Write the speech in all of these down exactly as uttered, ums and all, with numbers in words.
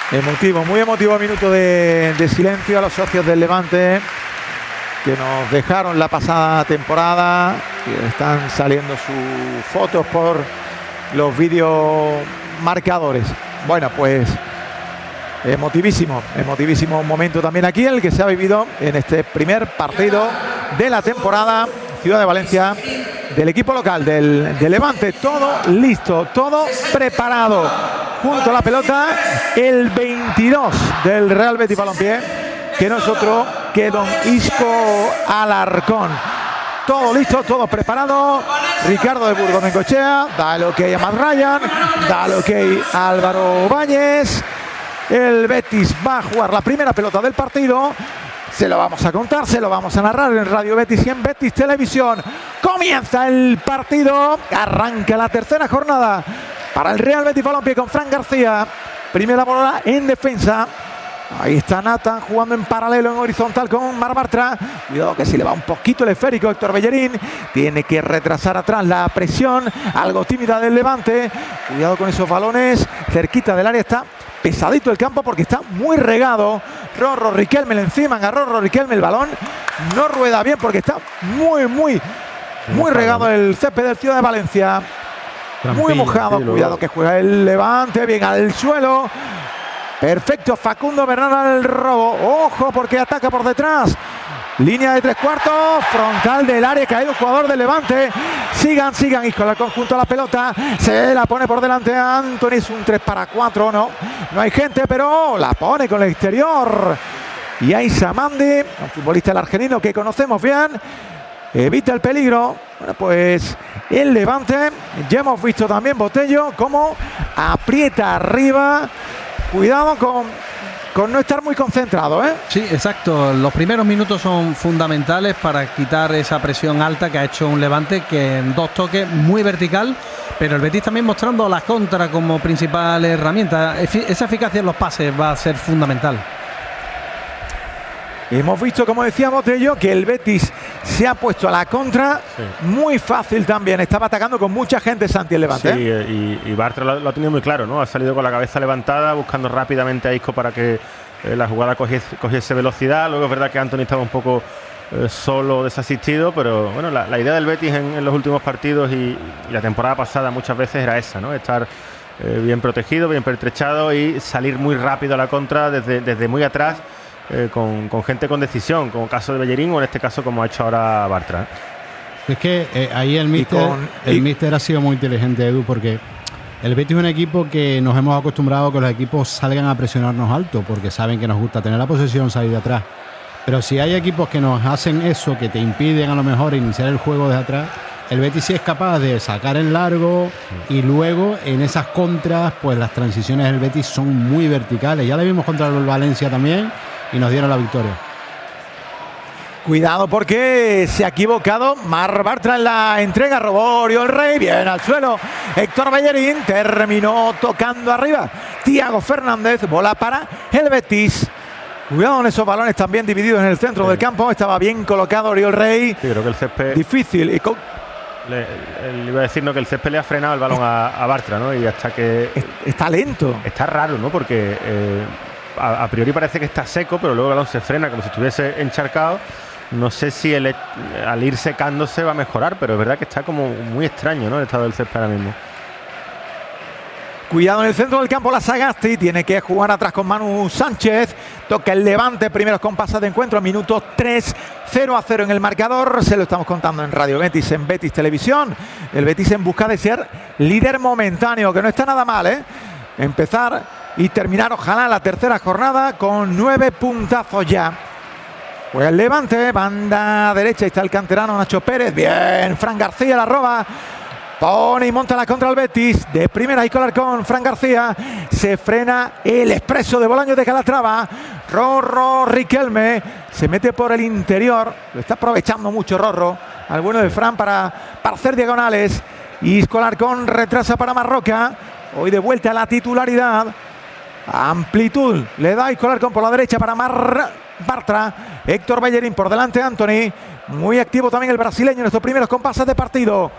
Emotivo, muy emotivo minuto de, de silencio a los socios del Levante que nos dejaron la pasada temporada. Y están saliendo sus fotos por los vídeos marcadores. Bueno, pues emotivísimo, emotivísimo momento también aquí el que se ha vivido en este primer partido de la temporada. Ciudad de Valencia, del equipo local del, del Levante, todo listo, todo preparado. Junto a la pelota, el veintidós del Real Betis Balompié, que no es otro que don Isco Alarcón. Todo listo, todo preparado. Ricardo de Burgos Bengochea, da el ok a Matt Ryan, da el ok a Álvaro Báñez. El Betis va a jugar la primera pelota del partido. Se lo vamos a contar, se lo vamos a narrar en Radio Betis y en Betis Televisión. Comienza el partido, arranca la tercera jornada para el Real Betis Balompié con Fran García. Primera bola en defensa. Ahí está Nathan jugando en paralelo, en horizontal con Marc Bartra. Cuidado que si le va un poquito el esférico Héctor Bellerín. Tiene que retrasar atrás la presión, algo tímida del Levante. Cuidado con esos balones, cerquita del área está pesadito el campo porque está muy regado. Rorro Riquelme le encima, a Rorro Riquelme el balón no rueda bien porque está muy, muy, muy regado el césped del Ciudad de Valencia. Muy mojado, cuidado que juega el Levante, bien al suelo. Perfecto, Facundo Bernal al robo. Ojo porque ataca por detrás. Línea de tres cuartos, frontal del área, caído el jugador del Levante. Sigan, sigan, y con el conjunto a la pelota. Se la pone por delante a Anthony. Es un tres para cuatro, no. No hay gente, pero la pone con el exterior. Y ahí Samandi, un futbolista del argelino que conocemos bien. Evita el peligro. Bueno, pues el Levante. Ya hemos visto también Botello cómo aprieta arriba. Cuidado con... con no estar muy concentrado, ¿eh? Sí, exacto. Los primeros minutos son fundamentales para quitar esa presión alta que ha hecho un Levante que en dos toques muy vertical, pero el Betis también mostrando la contra como principal herramienta. Esa eficacia en los pases va a ser fundamental. Hemos visto, como decía Botello, que el Betis se ha puesto a la contra, sí. Muy fácil también. Estaba atacando con mucha gente Santi el Levante. Sí, ¿eh? y, y Bartra lo, lo ha tenido muy claro, ¿no? Ha salido con la cabeza levantada, buscando rápidamente a Isco para que eh, la jugada cogiese, cogiese velocidad. Luego es verdad que Anthony estaba un poco eh, solo, desasistido, pero bueno, la, la idea del Betis en, en los últimos partidos y, y la temporada pasada muchas veces era esa, ¿no? Estar eh, bien protegido, bien pertrechado y salir muy rápido a la contra desde, desde muy atrás. Eh, con, con gente con decisión, como caso de Bellerín o en este caso como ha hecho ahora Bartra. Es que eh, ahí el míster, con, el y... míster ha sido muy inteligente, Edu, porque el Betis es un equipo que nos hemos acostumbrado a que los equipos salgan a presionarnos alto, porque saben que nos gusta tener la posesión, salir de atrás. Pero si hay equipos que nos hacen eso, que te impiden a lo mejor iniciar el juego desde atrás, el Betis sí es capaz de sacar en largo y luego en esas contras, pues las transiciones del Betis son muy verticales. Ya la vimos contra el Valencia también y nos dieron la victoria. Cuidado porque se ha equivocado Marc Bartra en la entrega. Robó Oriol Rey, bien al suelo Héctor Bellerín, terminó tocando arriba Thiago Fernández, bola para el Betis. Cuidado con esos balones también divididos en el centro sí. del campo. Estaba bien colocado Oriol Rey. Sí, creo que el césped difícil y con... le, le iba a decir, ¿no?, que el césped le ha frenado el balón a, a Bartra, ¿no? Y hasta que está lento, está raro, ¿no? Porque eh, a, a priori parece que está seco, pero luego el balón se frena como si estuviese encharcado. No sé si el, al ir secándose va a mejorar, pero es verdad que está como muy extraño, ¿no?, el estado del césped ahora mismo. Cuidado en el centro del campo la Sagasti, tiene que jugar atrás con Manu Sánchez, toca el Levante, primeros compases de encuentro, minuto tres, cero a cero en el marcador, se lo estamos contando en Radio Betis, en Betis Televisión. El Betis en busca de ser líder momentáneo, que no está nada mal, ¿eh? Empezar y terminar ojalá la tercera jornada con nueve puntazos ya. Pues el Levante, banda derecha, ahí está el canterano Nacho Pérez, bien, Fran García la roba, pone y monta la contra el Betis, de primera y colar con Fran García, se frena el expreso de Bolaños de Calatrava, Rorro Riquelme, se mete por el interior, lo está aprovechando mucho Rorro, al bueno de Fran para, para hacer diagonales, y Colarcón retrasa para Marroca, hoy de vuelta a la titularidad, amplitud, le da y Colarcón por la derecha para Mar Bartra, Héctor Bellerín por delante, Anthony, muy activo también el brasileño en estos primeros compases de partido.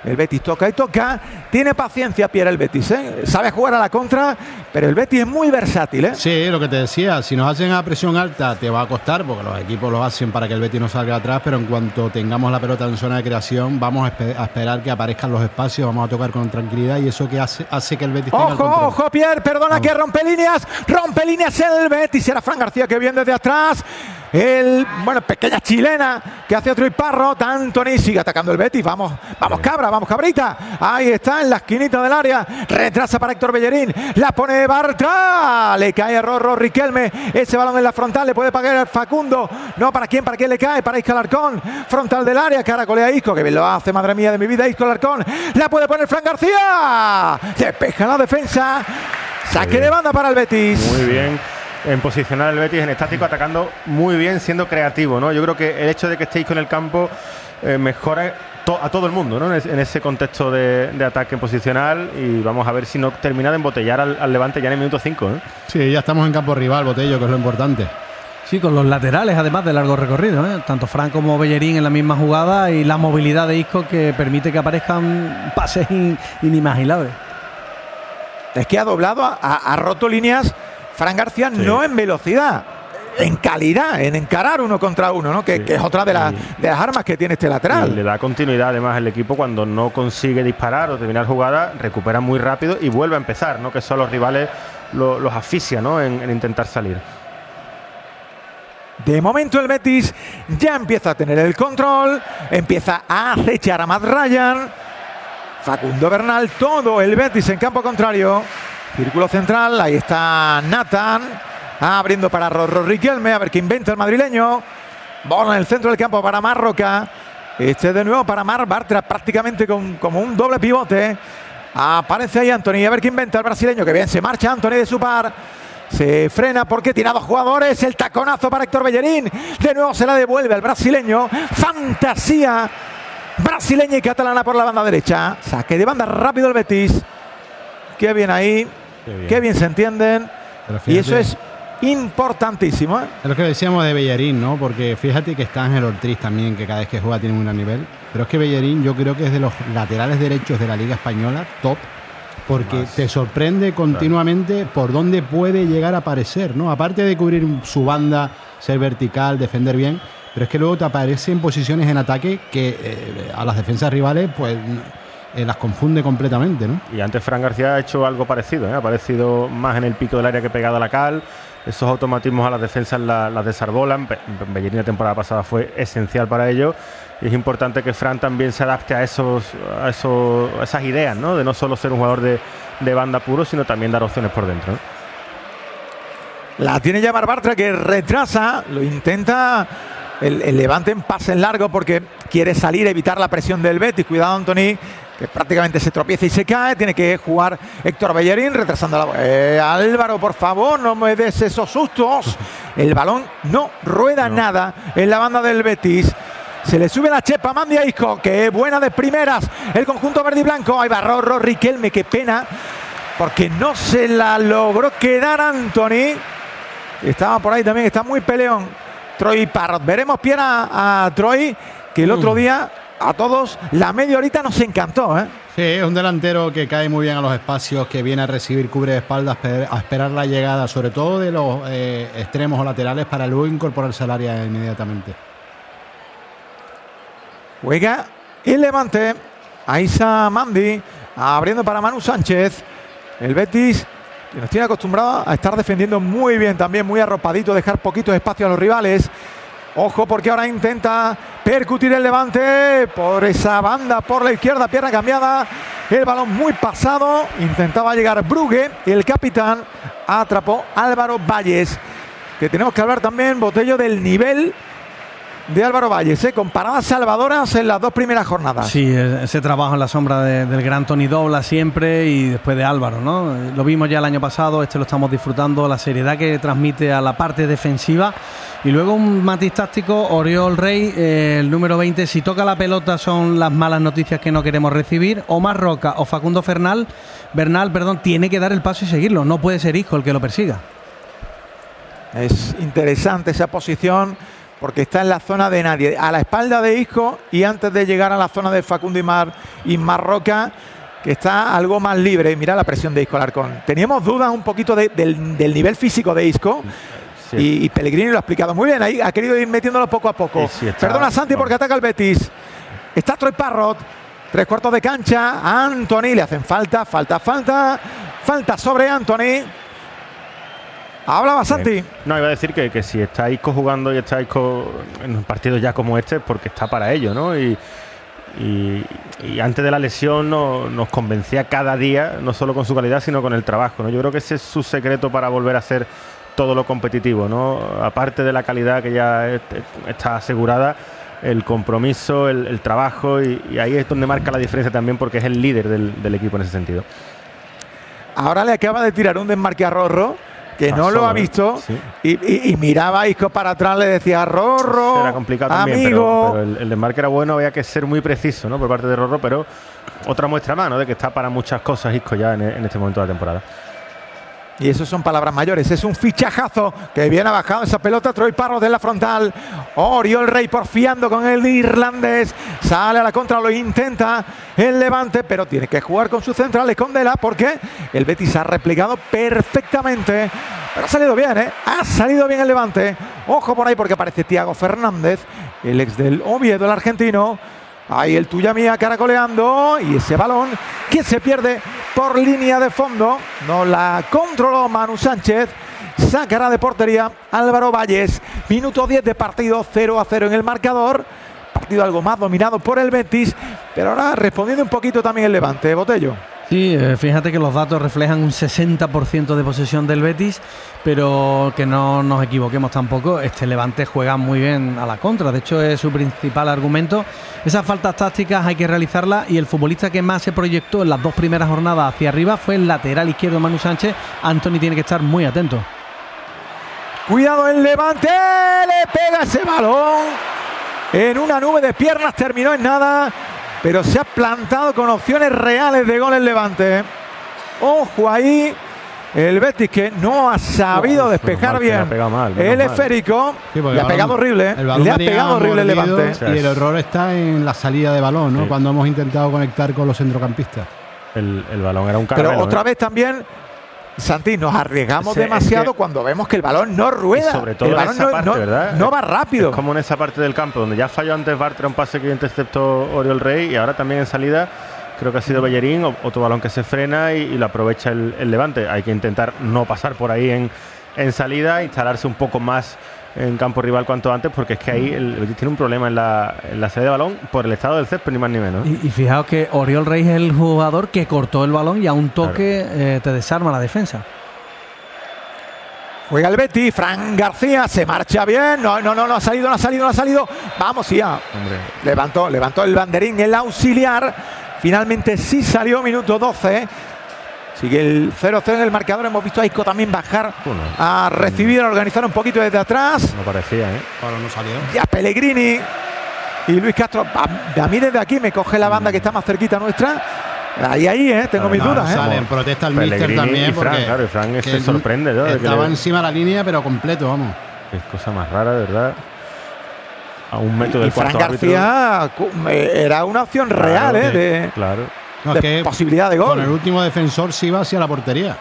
El Betis toca y toca. Tiene paciencia Pierre el Betis, ¿eh? Sabe jugar a la contra, pero el Betis es muy versátil, ¿eh? Sí, lo que te decía, si nos hacen a presión alta te va a costar, porque los equipos lo hacen para que el Betis no salga atrás, pero en cuanto tengamos la pelota en zona de creación, vamos a, espe- a esperar que aparezcan los espacios, vamos a tocar con tranquilidad y eso que hace, hace que el Betis tenga el Ojo, control. ojo, Pierre, perdona vamos. Que rompe líneas, rompe líneas el Betis. Era Fran García que viene desde atrás. El, bueno, pequeña chilena que hace otro Parro. Antony sigue atacando el Betis. Vamos, vamos cabra, vamos cabrita. Ahí está en la esquinita del área. Retrasa para Héctor Bellerín. La pone Bartra. Le cae a Rorro Riquelme. Ese balón en la frontal. Le puede pagar Facundo. No, ¿para quién? ¿Para quién le cae? Para Isco Alarcón. Frontal del área. Caracolea Isco. Que bien lo hace, madre mía de mi vida. Isco Alarcón. La puede poner Fran García. Despeja la defensa. Saque de banda para el Betis. Muy bien. En posicionar el Betis en estático, atacando muy bien, siendo creativo, ¿no? Yo creo que el hecho de que estéis con el campo eh, mejora to- a todo el mundo, ¿no? En, es, en ese contexto de, de ataque posicional, y vamos a ver si no termina de embotellar al, al Levante ya en el minuto cinco, ¿eh? Sí, ya estamos en campo rival, Botello, que es lo importante. Sí, con los laterales además de largo recorrido, ¿eh? Tanto Fran como Bellerín en la misma jugada y la movilidad de Isco que permite que aparezcan pases in, inimaginables. Es que ha doblado, ha, ha roto líneas Fran García, sí. No en velocidad, en calidad, en encarar uno contra uno, ¿no? Que, sí. que es otra de, la, de las armas que tiene este lateral. Y le da continuidad además el equipo cuando no consigue disparar o terminar jugada, recupera muy rápido y vuelve a empezar, ¿no? Que son los rivales, lo, los asfixia, ¿no? En, en intentar salir. De momento el Betis ya empieza a tener el control, empieza a acechar a Matt Ryan, Facundo Bernal, todo el Betis en campo contrario. Círculo central, ahí está Nathan, abriendo para Rorro Riquelme, a ver qué inventa el madrileño. Bola en el centro del campo para Marroca. Este de nuevo para Mar Bartra, prácticamente con, como un doble pivote. Aparece ahí Antony, a ver qué inventa el brasileño, que bien se marcha Antony de su par. Se frena porque tiene a dos jugadores. El taconazo para Héctor Bellerín. De nuevo se la devuelve al brasileño. Fantasía brasileña y catalana por la banda derecha. Saque de banda rápido el Betis. Qué bien ahí. Qué bien, Qué bien se entienden. Fíjate, y eso es importantísimo, ¿eh? Es lo que decíamos de Bellerín, ¿no? Porque fíjate que está Ángel Ortiz también, que cada vez que juega tiene un gran nivel. Pero es que Bellerín yo creo que es de los laterales derechos de la Liga Española top. Porque más te sorprende continuamente, claro, por dónde puede llegar a aparecer, ¿no? Aparte de cubrir su banda, ser vertical, defender bien, pero es que luego te aparece en posiciones en ataque que eh, a las defensas rivales pues eh, las confunde completamente, ¿no? Y antes Fran García ha hecho algo parecido, ¿eh? Ha aparecido más en el pico del área que pegado a la cal. Esos automatismos a las defensas las la desarbolan. Bellerín la temporada pasada fue esencial para ello. Y es importante que Fran también se adapte a esos, a esos, a esas ideas, ¿no? De no solo ser un jugador de, de banda puro, sino también dar opciones por dentro, ¿no? La tiene ya Mar Bartra, que retrasa, lo intenta el, el Levante en pase en largo porque quiere salir, evitar la presión del Betis. Cuidado, Antony, que prácticamente se tropieza y se cae. Tiene que jugar Héctor Bellerín, retrasando la... Eh, Álvaro, por favor, no me des esos sustos. El balón no rueda no. nada en la banda del Betis. Se le sube la chepa a Mandy a Isco, que es buena de primeras. El conjunto verde y blanco. Ahí va Rorro Riquelme, qué pena, porque no se la logró quedar Antony. Estaba por ahí también, está muy peleón Troy Parrott. Veremos Pierre a, a Troy, que el otro día a todos la media horita nos encantó, ¿eh? Sí, es un delantero que cae muy bien a los espacios, que viene a recibir, cubre de espaldas, a esperar la llegada, sobre todo de los eh, extremos o laterales, para luego incorporarse al área inmediatamente. Juega el Levante. Aisa Mandy abriendo para Manu Sánchez. El Betis, que nos tiene acostumbrado a estar defendiendo muy bien, también muy arropadito, dejar poquitos espacios a los rivales. Ojo, porque ahora intenta percutir el Levante por esa banda, por la izquierda, pierna cambiada. El balón muy pasado. Intentaba llegar Brugge. El capitán atrapó Álvaro Valles. Que tenemos que hablar también, Botello, del nivel de Álvaro Valles, ¿eh? Con paradas salvadoras en las dos primeras jornadas. Sí, ese trabajo en la sombra de, del gran Tony Dobla siempre, y después de Álvaro, ¿no? Lo vimos ya el año pasado, este lo estamos disfrutando, la seriedad que transmite a la parte defensiva. Y luego un matiz táctico, Oriol Rey, eh, el número veinte, si toca la pelota son las malas noticias que no queremos recibir. Omar Roca o Facundo Fernal, Bernal, perdón, tiene que dar el paso y seguirlo, no puede ser Isco el que lo persiga. Es interesante esa posición porque está en la zona de nadie, a la espalda de Isco y antes de llegar a la zona de Facundo Imar y Marroca, que está algo más libre. Mira la presión de Isco Alarcón. Teníamos dudas un poquito de, del, del nivel físico de Isco. Sí. Y, y Pellegrini lo ha explicado muy bien. Ahí ha querido ir metiéndolo poco a poco. Sí, sí, está, Perdona Santi porque ataca el Betis. Está Troy Parrott. Tres cuartos de cancha. A Anthony le hacen falta, falta, falta. Falta sobre Anthony. Hablaba Santi. No, iba a decir que, que si está Isco jugando y está Isco en un partido ya como este, porque está para ello, ¿no? Y, y, y antes de la lesión no, nos convencía cada día, no solo con su calidad, sino con el trabajo, ¿no? Yo creo que ese es su secreto para volver a ser todo lo competitivo, ¿no? Aparte de la calidad que ya es, está asegurada, el compromiso, el, el trabajo, y, y ahí es donde marca la diferencia también, porque es el líder del, del equipo en ese sentido. Ahora le acaba de tirar un desmarque a Rorro, que Pasó, no lo ha visto, ¿eh? Sí. y, y, y miraba a Isco para atrás, le decía Rorro, era complicado amigo. También, pero, pero el, el desmarque era bueno, había que ser muy preciso, ¿no? Por parte de Rorro, pero otra muestra más, ¿no? De que está para muchas cosas Isco ya en, en este momento de la temporada. Y eso son palabras mayores. Es un fichajazo que viene bajado esa pelota. Troy Parrott de la frontal. Oriol Rey porfiando con el irlandés. Sale a la contra, lo intenta el Levante, pero tiene que jugar con sus centrales, con Dela, porque el Betis ha replegado perfectamente. Pero ha salido bien, ¿eh? Ha salido bien el Levante. Ojo por ahí porque aparece Thiago Fernández, el ex del Oviedo, el argentino. Ahí el tuya mía caracoleando, y ese balón que se pierde por línea de fondo. No la controló Manu Sánchez. Sacará de portería Álvaro Valles. Minuto diez de partido, cero a cero en el marcador. Partido algo más dominado por el Betis, pero ahora respondiendo un poquito también el Levante. Botello. Sí, eh, fíjate que los datos reflejan un sesenta por ciento de posesión del Betis, pero que no nos equivoquemos tampoco, este Levante juega muy bien a la contra, de hecho es su principal argumento. Esas faltas tácticas hay que realizarlas, y el futbolista que más se proyectó en las dos primeras jornadas hacia arriba fue el lateral izquierdo Manu Sánchez. Anthony tiene que estar muy atento. Cuidado el Levante, le pega ese balón en una nube de piernas, terminó en nada, pero se ha plantado con opciones reales de gol el Levante. Ojo ahí, el Betis que no ha sabido Uf, despejar bien mal, el mal. esférico. Sí, le ha pegado horrible, le ha pegado horrible el Levante. Y el error está en la salida de balón, ¿no? Sí. Cuando hemos intentado conectar con los centrocampistas. El, el balón era un caramelo. Pero otra ¿eh? vez también, Santi, nos arriesgamos Ese, demasiado es que, cuando vemos que el balón no rueda. Sobre todo el balón en esa no, parte, no, ¿verdad? No va rápido. Es como en esa parte del campo donde ya falló antes Bartra un pase que interceptó Oriol Rey, y ahora también en salida creo que ha sido Bellerín, otro balón que se frena y, y lo aprovecha el, el Levante. Hay que intentar no pasar por ahí en, en salida, instalarse un poco más en campo rival cuanto antes, porque es que ahí el Betis tiene un problema en la, en la salida de balón por el estado del césped, ni más ni menos. Y, y fijaos que Oriol Rey es el jugador que cortó el balón y a un toque claro. eh, te desarma la defensa. Juega el Betis, Fran García se marcha bien, no, no, no, no ha salido, no ha salido, no ha salido. Vamos ya. Hombre. Levantó, levantó el banderín, el auxiliar. Finalmente sí salió, minuto doce. Sigue el cero cero en el marcador. Hemos visto a Isco también bajar bueno, a recibir, a organizar un poquito desde atrás. No parecía, ¿eh? Ahora no salió. Ya Pellegrini y Luis Castro. A, a mí desde aquí me coge la banda que está más cerquita nuestra. Ahí, ahí, eh, tengo no, mis dudas. No, salen, eh. protesta el míster también. Y Fran, claro, y Fran se sorprende, ¿no? Estaba encima de la línea, pero completo, vamos. Es cosa más rara, de verdad. A un metro del cuarto árbitro. Fran García era una opción claro, real, ¿eh? De, claro. No, de que posibilidad de gol. Con el último defensor se iba hacia la portería.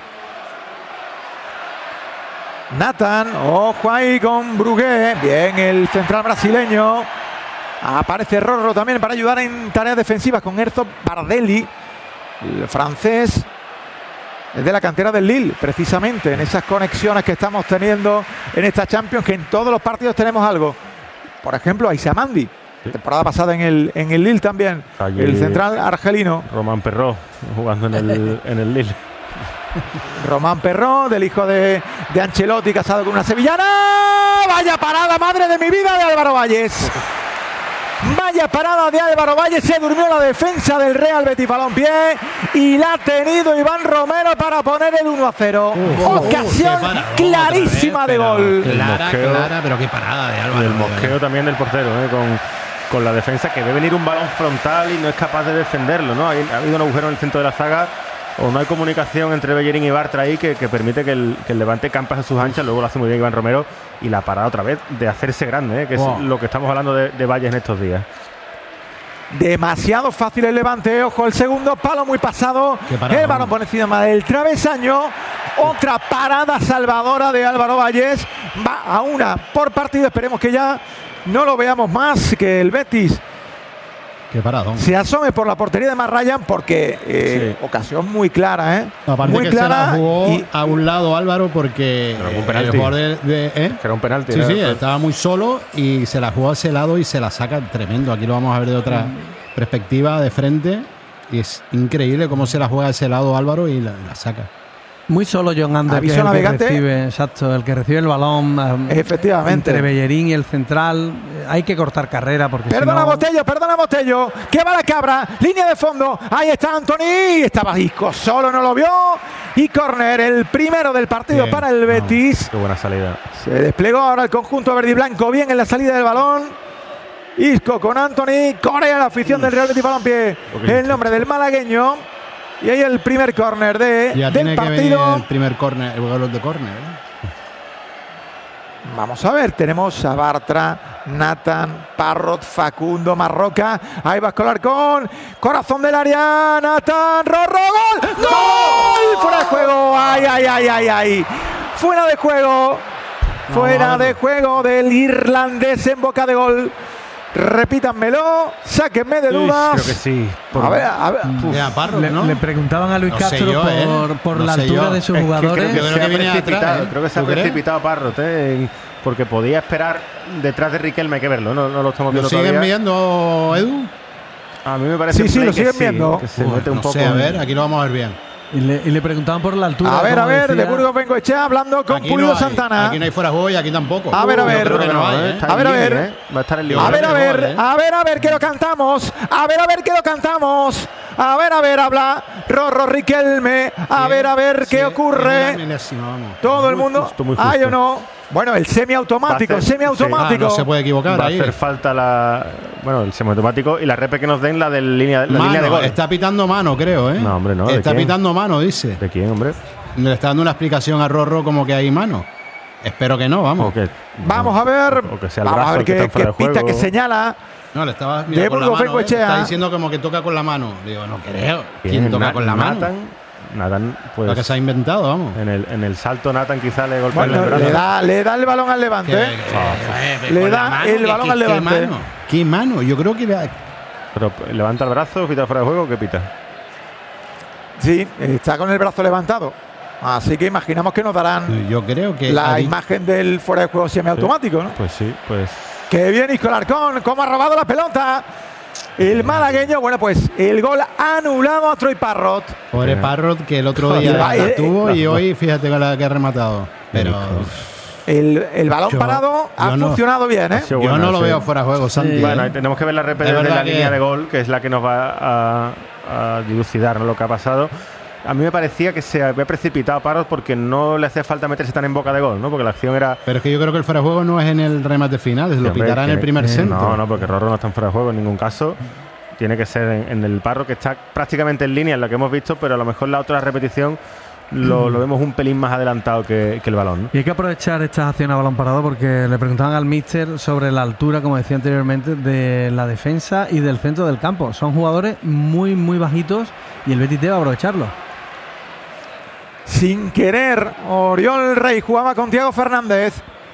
Nathan, ojo ahí con Brugué. Bien, el central brasileño. Aparece Rorro también para ayudar en tareas defensivas con Erzo Bardelli, el francés de la cantera del Lille, precisamente en esas conexiones que estamos teniendo en esta Champions, que en todos los partidos tenemos algo. Por ejemplo, Aissa Mandi, sí. temporada pasada en el, en el Lille también, Allí el central argelino. Román Perrot, jugando en el, en el Lille. Román Perrot, del hijo de, de Ancelotti, casado con una sevillana. ¡Vaya parada, madre de mi vida, de Álvaro Valles! Vaya parada de Álvaro Valles, se durmió la defensa del Real Betis Balompié y la ha tenido Iván Romero para poner el uno a cero. Uh, Ocasión uh, clarísima vez, de gol. Clara, mosqueo, clara, pero qué parada de Álvaro. El mosqueo también del portero, ¿eh? con, con la defensa, que ve venir un balón frontal y no es capaz de defenderlo, ¿no? Ha, ha habido un agujero en el centro de la zaga o no hay comunicación entre Bellerín y Bartra ahí que, que permite que el, que el Levante campe a sus anchas. Luego lo hace muy bien Iván Romero y la parada otra vez de hacerse grande, ¿eh? que wow. es lo que estamos hablando de, de Valles en estos días. Demasiado fácil el Levante. Ojo, el segundo palo muy pasado. El balón por encima del travesaño. Otra parada salvadora de Álvaro Valles. Va a una por partido. Esperemos que ya no lo veamos más. Que el Betis Qué paradón. se asome por la portería de Marrayan, porque eh, sí. ocasión muy clara, ¿eh? Aparte muy que clara. Se la jugó y, a un lado Álvaro porque un penalti. el jugador de, de ¿eh? que era un penalti. Sí, ¿no? sí, estaba muy solo y se la jugó a ese lado y se la saca tremendo. Aquí lo vamos a ver de otra mm. perspectiva de frente y es increíble cómo se la juega a ese lado Álvaro y la, la saca. Muy solo John Ander, que es el navegante. que recibe, exacto, el que recibe el balón. Efectivamente. Entre Bellerín y el central. Hay que cortar carrera porque Perdona si no... Botello, perdona Botello. Que va la cabra. Línea de fondo. Ahí está Antony. Estaba Isco solo, no lo vio. Y córner, el primero del partido bien. Para el Betis. Oh, qué buena salida. Se desplegó ahora el conjunto verde y blanco. Bien en la salida del balón. Isco con Antony. Corea la afición Uf. del Real Betis Balompié. El nombre del malagueño. Y ahí el primer córner de, ya del tiene partido. Que venir el primer córner, el gol de córner. ¿eh? Vamos a ver, tenemos a Bartra, Nathan, Parrot, Facundo, Marroca. Ahí va a colar con corazón del área. Nathan, Rorro, gol. ¡Gol! ¡Gol! Fuera de juego. Ay, ay, ay, ay, ay. Fuera de juego. Fuera de juego del irlandés en boca de gol. Repítanmelo, sáquenme de dudas. Creo que sí. Por... A ver, a ver. Ya, Parro, le, ¿no? le preguntaban a Luis no Castro yo, por, eh. por no la altura yo. de sus es jugadores. Que creo que, creo que, que, se atrás, atrás, ¿eh? creo que se ha precipitado Parrot, ¿eh? Porque podía esperar detrás de Riquelme, hay que verlo, no, no lo estamos viendo ¿Lo siguen todavía. viendo, Edu? A mí me parece sí, sí, lo siguen sí, viendo. Que se Uy, mete un no poco. sé, a ver, aquí lo vamos a ver bien. Y le, y le preguntaban por la altura. A ver, a ver, decía. de Burgos Bengoechea hablando con aquí Pulido no hay, Santana. Aquí no hay fuera juego y aquí tampoco. A ver, a ver. Yo creo que no hay, ¿eh? A ver, a ver. ¿eh? Va a estar el lío. A ver, a ver, ¿eh? a ver, a ver, que lo cantamos. A ver, a ver, que lo cantamos. A ver, a ver, habla Rorro Riquelme. A ver, a ver, qué ocurre. Todo el mundo. ¿Hay o no? Bueno, el semiautomático, hacer, semiautomático. Sí. Ah, no se puede equivocar. Va ahí. a hacer falta la. Bueno, el semiautomático y la repe que nos den, la, del línea, la mano, línea de gol. Está pitando mano, creo, ¿eh? No, hombre, no. Está ¿de pitando mano, dice. ¿De quién, hombre? Le está dando una explicación a Rorro como que hay mano. Espero que no, vamos. Que, vamos a ver. O que sea el vamos brazo a ver qué, que qué pita que señala. No, le estaba mira, de con Burgos la mano, ¿eh? Está ¿eh? diciendo como que toca con la mano. Digo, no creo. ¿Quién toca Na con la Nathan, mano? Nathan, pues. Lo que se ha inventado, vamos. En el, en el salto, Nathan quizá le golpea bueno, el brazo. Le da, le da el balón al Levante. ¿Qué, qué, qué, le da mano, el ¿qué, balón qué, al Levante. ¿Qué mano? ¿Qué mano? Yo creo que. Le... Pero levanta el brazo, pita fuera de juego, ¿qué pita? Sí, está con el brazo levantado. Así que imaginamos que nos darán Yo creo que la ahí... imagen del fuera de juego semiautomático, ¿no? Pues sí, pues. Que bien Isco Alarcón, cómo ha robado la pelota. El malagueño, bueno, pues el gol anulado a Troy Parrot. Pobre Parrot, que el otro día la eh, tuvo eh, y hoy fíjate con la que ha rematado. Pero el, el balón yo, parado ha no, funcionado bien, ¿eh? Yo bueno, no lo sí. veo fuera de juego, Santi. Sí. Bueno, ¿eh? tenemos que ver la repetición de la que... línea de gol, que es la que nos va a, a dilucidar, ¿no?, lo que ha pasado. A mí me parecía que se había precipitado a Parrot porque no le hacía falta meterse tan en boca de gol, ¿no? Porque la acción era... Pero es que yo creo que el fuera de juego no es en el remate final, lo hombre, pitará en el primer eh, centro. No, no, porque Rorro no está en fuera de juego en ningún caso. Tiene que ser en, en el Parrot, que está prácticamente en línea en la que hemos visto, pero a lo mejor la otra repetición lo, lo vemos un pelín más adelantado que, que el balón, ¿no? Y hay que aprovechar estas acciones a balón parado porque le preguntaban al míster sobre la altura, como decía anteriormente, de la defensa y del centro del campo. Son jugadores muy, muy bajitos y el Betis debe aprovecharlo. Sin querer, Oriol Rey jugaba con Thiago Fernández.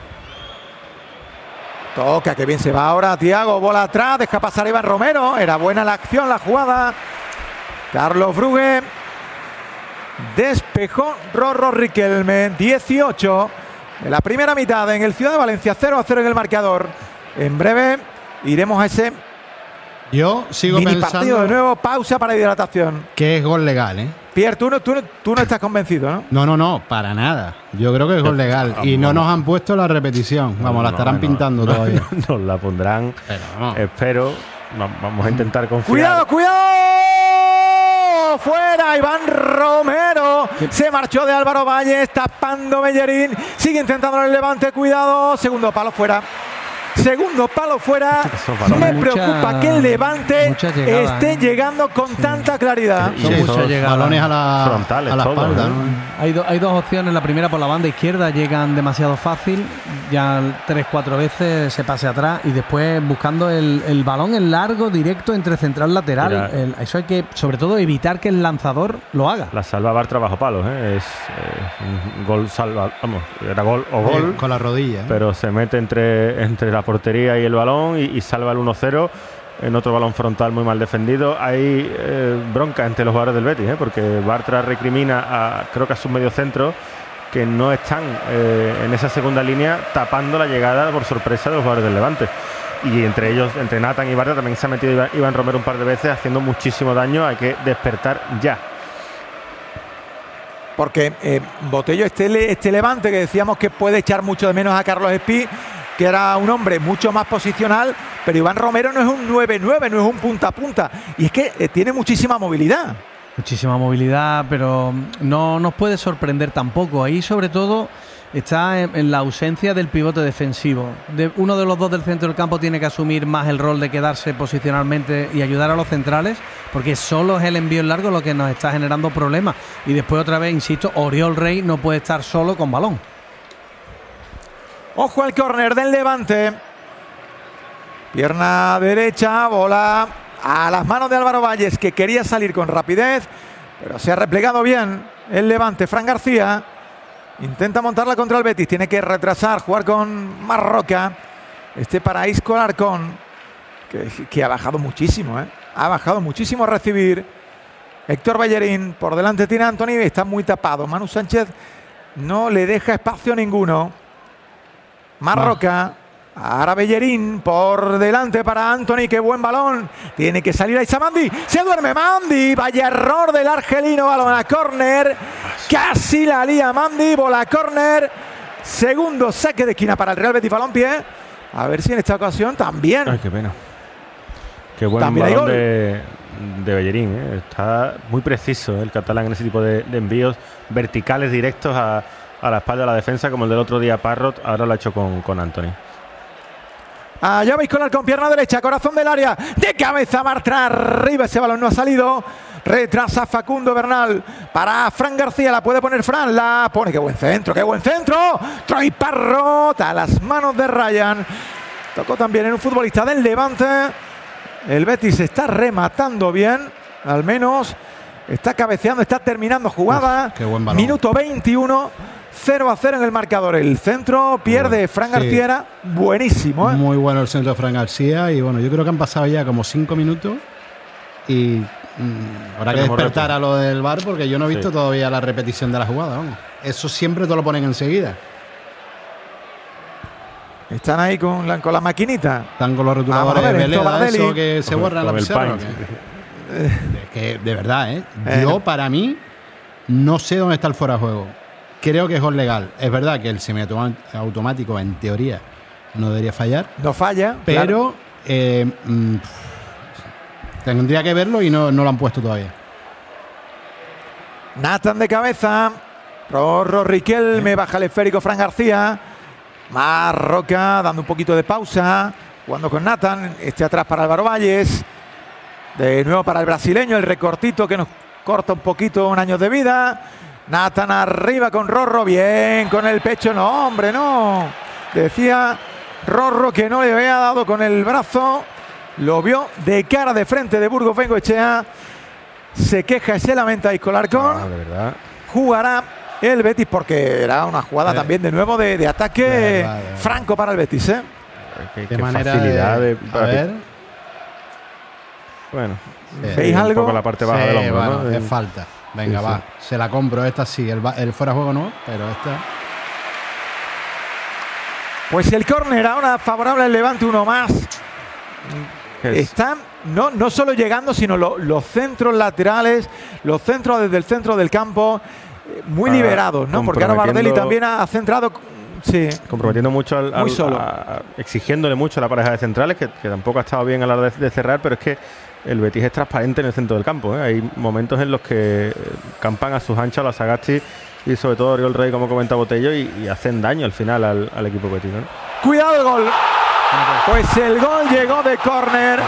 Toca, que bien se va ahora Thiago, bola atrás, deja pasar a Iván Romero. Era buena la acción, la jugada. Carlos Brugge despejó Rorro Riquelme. dieciocho de la primera mitad en el Ciudad de Valencia, cero a cero en el marcador. En breve iremos a ese Yo sigo mini pensando partido de nuevo, pausa para hidratación. que es gol legal, ¿eh? Pierre, tú no, tú, no, tú no estás convencido, ¿no? No, no, no, para nada. Yo creo que es gol legal. Y no nos han puesto la repetición. Vamos, la estarán no, pintando no, todavía. Nos la pondrán. Pero no. Espero. Vamos a intentar confiar. ¡Cuidado, cuidado! Fuera Iván Romero. Se marchó de Álvaro Valles, tapando Bellerín. Sigue intentando el Levante, cuidado. Segundo palo fuera. segundo palo fuera. Me mucha, preocupa que el Levante esté ¿eh? llegando con sí. tanta claridad. Sí, sí, muchas llegadas. Balones a la, frontales, a la todo, espalda, ¿no? ¿no? Hay, do, hay dos opciones. La primera por la banda izquierda, llegan demasiado fácil, ya tres, cuatro veces se pase atrás y después buscando el, el balón en largo, directo entre central lateral. El, eso hay que, sobre todo, evitar que el lanzador lo haga. La salva Bartra bajo palos, ¿eh? es eh, un gol salva, vamos, era gol o gol. Sí, con la rodilla. ¿eh? Pero se mete entre, entre la portería y el balón y, y salva el uno cero. En otro balón frontal muy mal defendido. Hay eh, bronca entre los jugadores del Betis, ¿eh? porque Bartra recrimina a, creo que a sus mediocentros que no están eh, en esa segunda línea tapando la llegada por sorpresa de los jugadores del Levante. Y entre ellos, entre Nathan y Bartra, también se ha metido Iván Romero un par de veces haciendo muchísimo daño. Hay que despertar ya. Porque eh, Botello, este, este Levante que decíamos que puede echar mucho de menos a Carlos Espí, que era un hombre mucho más posicional, pero Iván Romero no es un nueve nueve, no es un punta a punta, y es que eh, tiene muchísima movilidad. Muchísima movilidad, pero no nos puede sorprender tampoco. Ahí sobre todo está en, en la ausencia del pivote defensivo. De, uno de los dos del centro del campo tiene que asumir más el rol de quedarse posicionalmente y ayudar a los centrales, porque solo es el envío en largo lo que nos está generando problemas. Y después otra vez, insisto, Oriol Rey no puede estar solo con balón. Ojo al córner del Levante. Pierna derecha, bola a las manos de Álvaro Valles, que quería salir con rapidez, pero se ha replegado bien el Levante. Fran García intenta montarla contra el Betis, tiene que retrasar, jugar con Marroca. Este para Isco Alarcón, que, que ha bajado muchísimo, ¿eh? ha bajado muchísimo a recibir. Héctor Bellerín, por delante tiene a Antoni, está muy tapado. Manu Sánchez no le deja espacio ninguno. Marroca, ahora Bellerín por delante para Antoni, qué buen balón, tiene que salir ahí Mandi, se duerme Mandi, vaya error del argelino, balón a córner, casi la lía Mandi, bola a córner, segundo saque de esquina para el Real Betis Balompié, a ver si en esta ocasión también. Ay, qué pena, qué buen también balón de, de Bellerín, ¿eh? Está muy preciso el catalán en ese tipo de, de envíos verticales directos a a la espalda de la defensa, como el del otro día Parrot, ahora lo ha hecho con, con Antoni. Allá veis con pierna derecha, corazón del área, de cabeza Bartra, arriba ese balón no ha salido, retrasa Facundo Bernal para Fran García, la puede poner Fran, la pone, qué buen centro, qué buen centro, Troy Parrot a las manos de Ryan, tocó también en un futbolista del Levante, el Betis está rematando bien, al menos está cabeceando, está terminando jugada. Uf, qué buen balón. Minuto veintiuno, cero a cero en el marcador. El centro pierde bueno, Fran García, sí. Era buenísimo, ¿eh? Muy bueno el centro de Fran García. Y bueno, yo creo que han pasado ya como cinco minutos. Y mmm, habrá que despertar a lo del V A R, porque yo no he visto sí. todavía la repetición de la jugada. Vamos. Eso siempre te lo ponen enseguida. Están ahí con la, con la maquinita. Están con los rotuladores de Veleda, eso que se borra en la pizarra. Es que, de verdad, ¿eh? Yo, para mí, no sé dónde está el fuera de juego. Creo que es gol legal. Es verdad que el semiautomático, en teoría, no debería fallar. No falla. Pero claro. eh, mmm, tendría que verlo y no, no lo han puesto todavía. Nathan de cabeza. Rorro Riquelme, ¿Eh? Baja el esférico Fran García. Marroca dando un poquito de pausa. Jugando con Nathan. Este atrás para Álvaro Valles. De nuevo para el brasileño, el recortito que nos corta un poquito un año de vida. Nathan arriba con Rorro, bien con el pecho, no hombre, no. Decía Rorro que no le había dado con el brazo, lo vio de cara de frente de Burgos Bengoechea. Se queja y se lamenta Isco Alarcón. Ah, de verdad. Jugará el Betis porque era una jugada eh. también de nuevo de, de ataque de verdad, de verdad. franco para el Betis, ¿eh? Qué, qué facilidad de, de, a ver. Bueno, ¿veis sí, algo? Un poco la parte baja sí, del hombro, bueno, ¿no? Es falta. Venga, sí, va. Sí. Se la compro. Esta sí. El, el fuera de juego no, pero esta. Pues el córner ahora favorable al Levante, uno más. Están no, no solo llegando, sino lo, los centros laterales, los centros desde el centro del campo, muy ah, liberados, ¿no? Porque ahora Bardelli también ha, ha centrado. Sí. Comprometiendo mucho al, muy al, solo. A, exigiéndole mucho a la pareja de centrales, que, que tampoco ha estado bien a la hora de, de cerrar, pero es que el Betis es transparente en el centro del campo, ¿eh? Hay momentos en los que campan a sus anchas los Sagasti y sobre todo Oriol Rey, como comenta Botello, y, y hacen daño al final al, al equipo betino, ¿no? Cuidado el gol. Pues el gol llegó de córner.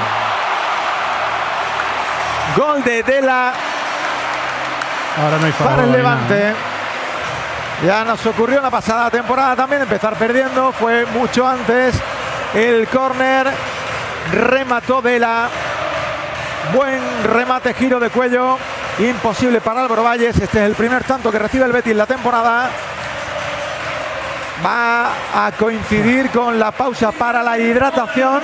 Gol de Dela. Ahora no hay para el Levante. Ya nos ocurrió la pasada temporada también empezar perdiendo. Fue mucho antes. El córner. Remató Dela. Buen remate, giro de cuello. Imposible para Álvaro Valles. Este es el primer tanto que recibe el Betis la temporada. Va a coincidir con la pausa para la hidratación.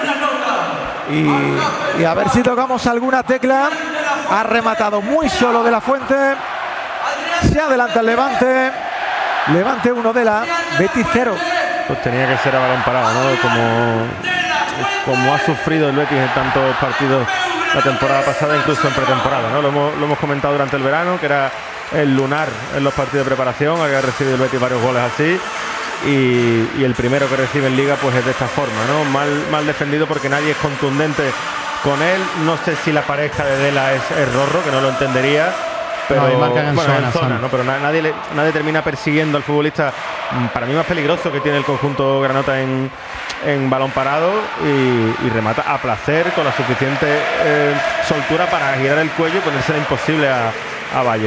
Y, y a ver si tocamos alguna tecla. Ha rematado muy solo De la Fuente. Se adelanta el Levante. Levante uno de la Betis cero. Pues tenía que ser a balón parado, ¿no? Como, como ha sufrido el Betis en tantos partidos la temporada pasada, incluso en pretemporada, ¿no? Lo hemos, lo hemos comentado durante el verano, que era el lunar en los partidos de preparación. Había recibido el Betis varios goles así. Y, y el primero que recibe en Liga pues es de esta forma, ¿no? Mal, mal defendido porque nadie es contundente con él. No sé si la pareja de Dela es, es Rorro, que no lo entendería. Pero no, marcan en bueno, zona, en zona, zona. ¿no? Pero na, nadie, le, nadie termina persiguiendo al futbolista, para mí más peligroso que tiene el conjunto granota en, en balón parado, y, y remata a placer con la suficiente eh, soltura para girar el cuello y ponérsela imposible a, a Valles.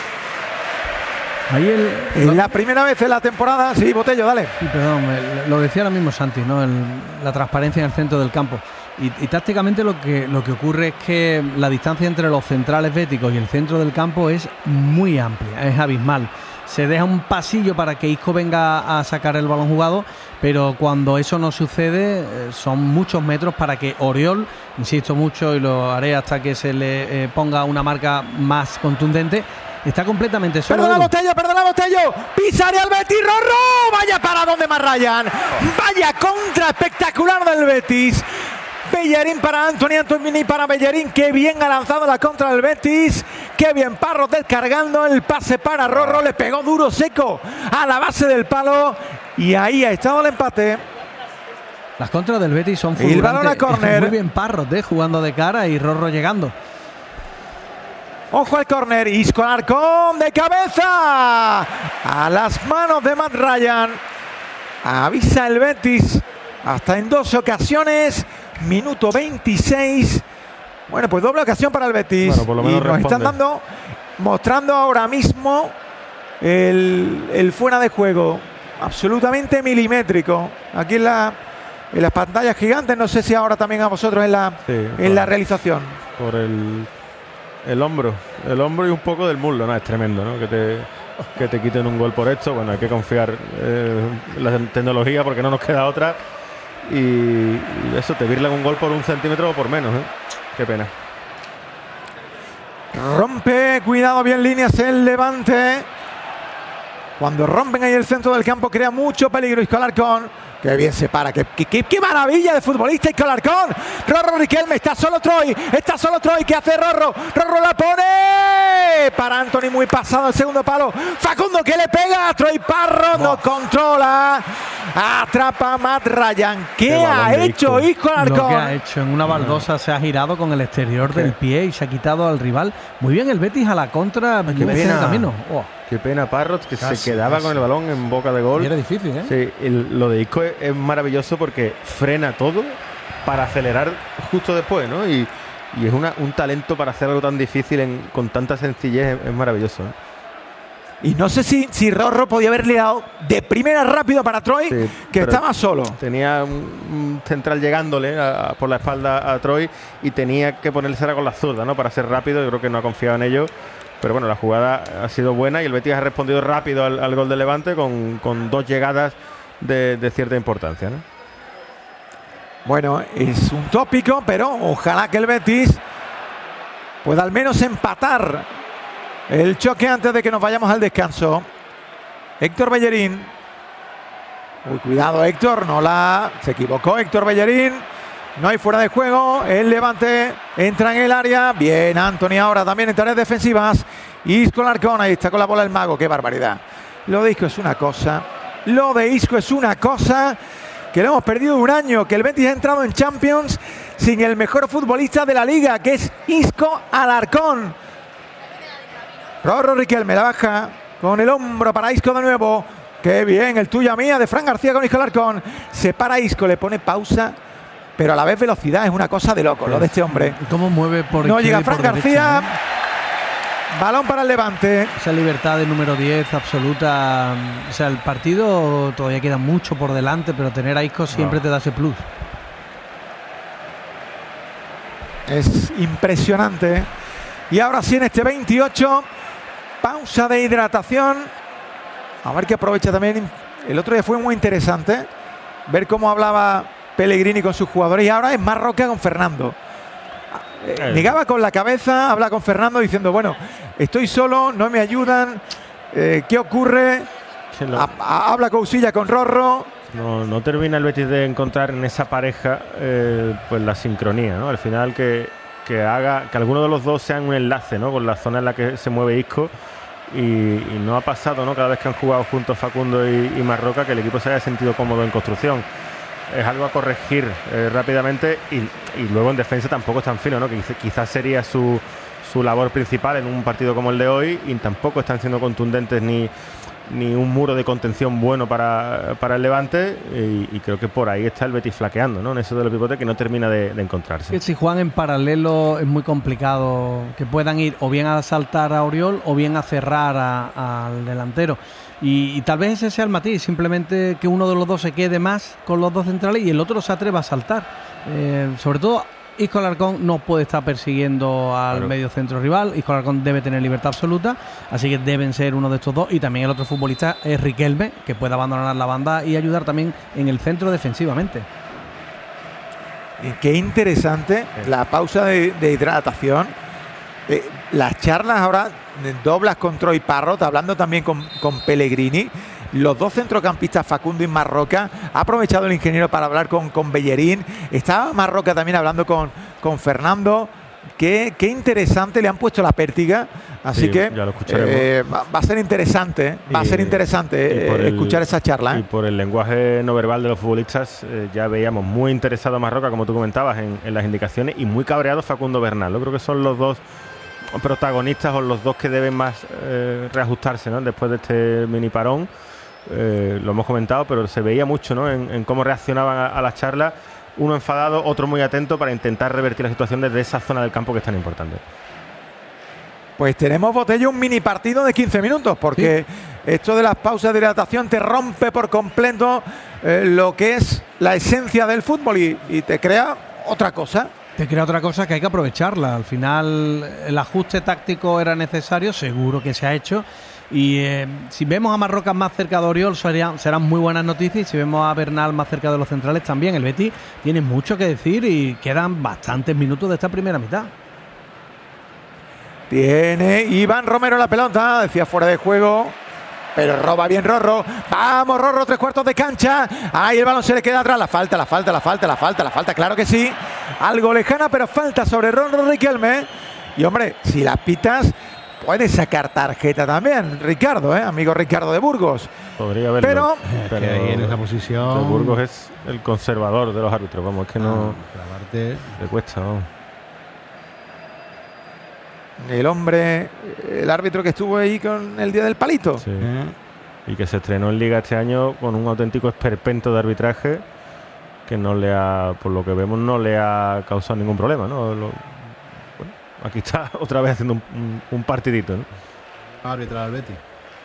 Ahí el, la primera vez en la temporada. Sí, Botello, dale. Sí, perdón, lo decía ahora mismo Santi, ¿no? El, la transparencia en el centro del campo. Y, y tácticamente lo que, lo que ocurre es que la distancia entre los centrales béticos y el centro del campo es muy amplia, es abismal. Se deja un pasillo para que Isco venga a sacar el balón jugado, pero cuando eso no sucede, eh, son muchos metros para que Oriol, insisto mucho y lo haré hasta que se le eh, ponga una marca más contundente, está completamente solo. Perdona Botello, perdona Botello. Pisaría al Betis, Rorro. Vaya para donde más rayan. Vaya contra espectacular del Betis. Bellerín para Anthony, Anthony para Bellerín. Qué bien ha lanzado la contra del Betis. Qué bien Parros descargando el pase para Rorro. Le pegó duro, seco a la base del palo. Y ahí ha estado el empate. Las contras del Betis son fulgurantes. Y el balón a córner. Muy bien Parros, de jugando de cara y Rorro llegando. Ojo al córner. Isco Alarcón de cabeza. A las manos de Matt Ryan. Avisa el Betis. Hasta en dos ocasiones. Minuto veintiséis. Bueno, pues doble ocasión para el Betis. Bueno, por lo menos y nos responde. Están dando, mostrando ahora mismo el, el fuera de juego. Absolutamente milimétrico. Aquí en, la, en las pantallas gigantes. No sé si ahora también a vosotros en la, sí, en por, la realización. Por el, el hombro. El hombro y un poco del muslo. No, es tremendo, ¿no? Que te, que te quiten un gol por esto. Bueno, hay que confiar eh, en la tecnología porque no nos queda otra. Y, y eso, te virlan un gol por un centímetro o por menos, ¿eh? Qué pena. Rompe, cuidado, bien líneas el Levante. Cuando rompen ahí el centro del campo crea mucho peligro Isco Alarcón. Qué bien se para, qué, qué, qué maravilla de futbolista Isco Alarcón. Rorro Riquelme, está solo Troy, está solo Troy, ¿qué hace Rorro? Rorro la pone para Anthony, muy pasado el segundo palo. Facundo que le pega a Troy Parro, no controla. Atrapa a Matt Ryan. ¿Qué, ¿Qué ha hecho Isco Alarcón? Lo que ha hecho en una baldosa, no. Se ha girado con el exterior ¿Qué? del pie y se ha quitado al rival. Muy bien el Betis a la contra. Qué pena. Camino. Oh. Qué pena Parrot, que casi, se quedaba casi. con el balón en boca de gol. Y era difícil, ¿eh? Sí, el, lo de Isco es, es maravilloso porque frena todo para acelerar justo después, ¿no? Y, y es una, un talento para hacer algo tan difícil en, con tanta sencillez, es, es maravilloso, ¿eh? Y no sé si, si Rorro podía haberle dado de primera rápido para Troy, sí, que estaba solo. Tenía un, un central llegándole a, a, por la espalda a Troy y tenía que ponérsela con la zurda, ¿no? Para ser rápido, yo creo que no ha confiado en ello. Pero bueno, la jugada ha sido buena y el Betis ha respondido rápido al, al gol de Levante con, con dos llegadas de, de cierta importancia, ¿no? Bueno, es un tópico, pero ojalá que el Betis pueda al menos empatar el choque antes de que nos vayamos al descanso. Héctor Bellerín. Uy, cuidado Héctor, no la... Se equivocó Héctor Bellerín. No hay fuera de juego, el Levante entra en el área, bien Anthony ahora también en tareas defensivas. Isco Alarcón, ahí está con la bola el mago, qué barbaridad. Lo de Isco es una cosa, lo de Isco es una cosa, que lo hemos perdido un año, que el Betis ha entrado en Champions sin el mejor futbolista de la liga, que es Isco Alarcón. Rorro Riquelme la baja con el hombro para Isco de nuevo. Qué bien, el tuya mía de Fran García con Isco Alarcón. Se para Isco, le pone pausa, pero a la vez velocidad. Es una cosa de loco lo de este hombre. ¿Cómo mueve por No llega Fran García. Derecha, ¿eh? Balón para el Levante. Esa libertad de número diez absoluta. O sea, el partido todavía queda mucho por delante, pero tener a Isco siempre no. te da ese plus. Es impresionante. Y ahora sí, en este veintiocho, pausa de hidratación. A ver que aprovecha también. El otro día fue muy interesante ver cómo hablaba Pellegrini con sus jugadores. Y ahora es Marroca con Fernando. Eh, negaba con la cabeza, habla con Fernando diciendo, bueno, estoy solo, no me ayudan. Eh, ¿Qué ocurre? Lo... A, a, habla Cousilla con Rorro. No, no termina el Betis de encontrar en esa pareja eh, pues la sincronía, ¿no? Al final que, que haga que alguno de los dos sean un enlace, ¿no? Con la zona en la que se mueve Isco y, y no ha pasado, ¿no? Cada vez que han jugado juntos Facundo y, y Marroca que el equipo se haya sentido cómodo en construcción. Es algo a corregir eh, rápidamente y, y luego en defensa tampoco es tan fino, ¿no? Que quizás sería su, su labor principal en un partido como el de hoy y tampoco están siendo contundentes ni ni un muro de contención bueno para, para el Levante y, y creo que por ahí está el Betis flaqueando, ¿no? En eso de los pivotes que no termina de, de encontrarse. Si juegan en paralelo es muy complicado que puedan ir o bien a saltar a Oriol o bien a cerrar a, al delantero y, y tal vez ese sea el matiz, simplemente que uno de los dos se quede más con los dos centrales y el otro se atreva a saltar, eh, sobre todo Isco Alarcón no puede estar persiguiendo al claro. medio centro rival. Isco Alarcón debe tener libertad absoluta, así que deben ser uno de estos dos. Y también el otro futbolista es Riquelme, que puede abandonar la banda y ayudar también en el centro defensivamente. Y qué interesante sí. la pausa de, de hidratación. Eh, las charlas ahora doblas con Troy Parrott, hablando también con, con Pellegrini. Los dos centrocampistas, Facundo y Marroca. Ha aprovechado el ingeniero para hablar con, con Bellerín. Estaba Marroca también hablando con, con Fernando. Qué, qué interesante, le han puesto la pértiga. Así sí, que eh, va, va a ser interesante, va y, a ser interesante eh, escuchar esa charla. ¿eh? Y por el lenguaje no verbal de los futbolistas, eh, ya veíamos muy interesado a Marroca, como tú comentabas, en, en las indicaciones, y muy cabreado Facundo Bernal. Yo creo que son los dos protagonistas o los dos que deben más eh, reajustarse, ¿no? Después de este mini parón. Eh, lo hemos comentado, pero se veía mucho, ¿no? en, en cómo reaccionaban a, a las charlas, uno enfadado, otro muy atento para intentar revertir la situación desde esa zona del campo que es tan importante. Pues tenemos, Botello, un mini partido de quince minutos, porque sí. esto de las pausas de hidratación te rompe por completo eh, lo que es la esencia del fútbol y, y te crea otra cosa. Te crea otra cosa que hay que aprovecharla. Al final el ajuste táctico era necesario, seguro que se ha hecho. Y eh, si vemos a Marroca más cerca de Oriol serían, serán muy buenas noticias. Y si vemos a Bernal más cerca de los centrales también. El Betis tiene mucho que decir y quedan bastantes minutos de esta primera mitad. Tiene Iván Romero la pelota, decía fuera de juego, pero roba bien Rorro. Vamos Rorro, tres cuartos de cancha. Ahí el balón se le queda atrás. La falta, la falta, la falta, la falta, la falta, claro que sí. Algo lejana, pero falta sobre Rorro Riquelme. Y hombre, si las pitas, puede sacar tarjeta también, Ricardo, ¿eh? Amigo Ricardo de Burgos. Podría haberlo. Pero, pero que ahí en esa posición. Burgos es el conservador de los árbitros. Vamos, es que no. Ah, parte... Le cuesta, vamos. El hombre, el árbitro que estuvo ahí con el día del palito. Sí. ¿Eh? Y que se estrenó en Liga este año con un auténtico esperpento de arbitraje que no le ha, por lo que vemos, no le ha causado ningún problema, ¿no? Lo, bueno, aquí está otra vez haciendo un, un, un partidito, ¿no? Árbitro al Betis.